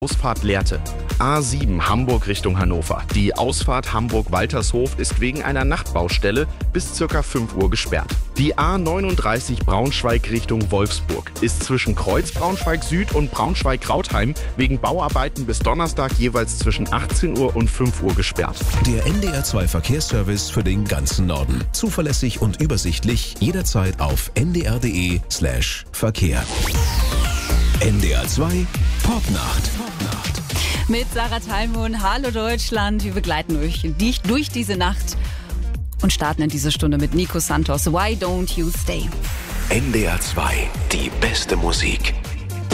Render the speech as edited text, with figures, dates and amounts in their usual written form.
Ausfahrt Lehrte. A7 Hamburg Richtung Hannover. Die Ausfahrt Hamburg-Waltershof ist wegen einer Nachtbaustelle bis ca. 5 Uhr gesperrt. Die A39 Braunschweig Richtung Wolfsburg ist zwischen Kreuz Braunschweig Süd und Braunschweig-Krautheim wegen Bauarbeiten bis Donnerstag jeweils zwischen 18 Uhr und 5 Uhr gesperrt. Der NDR 2 Verkehrsservice für den ganzen Norden. Zuverlässig und übersichtlich, jederzeit auf ndr.de/Verkehr. NDR 2 Popnacht. Mit Sarah Thalmon, Hallo Deutschland. Wir begleiten euch durch diese Nacht und starten in diese Stunde mit Nico Santos. Why don't you stay? NDR 2, die beste Musik.